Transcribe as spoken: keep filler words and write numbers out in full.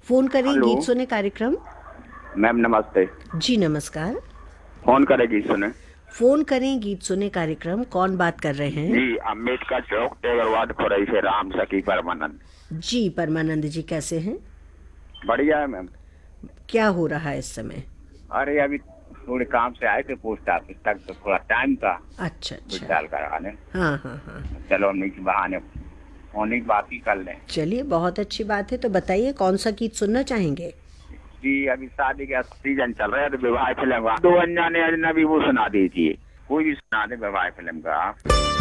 Phone करें hello. गीत सुने कार्यक्रम। मैम नमस्ते। जी नमस्कार। फोन करेगी सुने। फोन करें गीत सुने कार्यक्रम, कौन बात कर रहे हैं? जी अम्बेडकर चौक तेगरवाद खुरई से राम सखी परमानंद। जी परमानंद जी, कैसे हैं? बढ़िया है मैम। क्या हो रहा है इस समय? अरे अभी थोड़े काम से आए थे पोस्ट ऑफिस तक, तो थोड़ा टाइम था अच्छा कुछ अच्छा। डाल कर आने। हाँ हाँ हाँ। चलो हम इस बहाने फोन की बात ही कर लें। चलिए, बहुत अच्छी बात है। तो बताइए कौन सा गीत सुनना चाहेंगे? जी अभी शादी का सीजन चल रहा है, तो विवाह फिल्म का दो अनजाने अजनबी वो सुना दीजिए, कोई भी सुना दे विवाह फिल्म का।